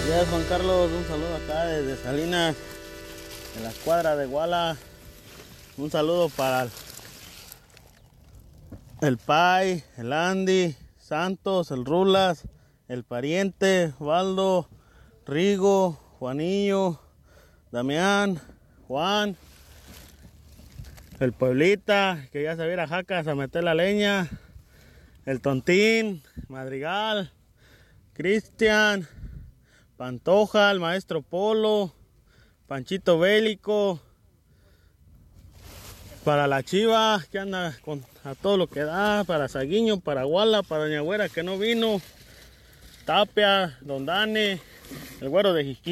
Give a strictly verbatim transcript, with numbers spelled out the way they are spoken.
Días, Juan Carlos, un saludo acá desde Salinas, en la escuadra de Guala. Un saludo para el Pai, el Andy, Santos, el Rulas, el Pariente, Valdo, Rigo, Juanillo, Damián, Juan, el Pueblita, que ya se viera a Jacas a meter la leña, el Tontín, Madrigal, Cristian, Pantoja, el Maestro Polo, Panchito Bélico, para la Chiva que anda con a todo lo que da, para Saguiño, para Guala, para Doña Güera que no vino, Tapia, Don Dani, el Güero de Jiquí.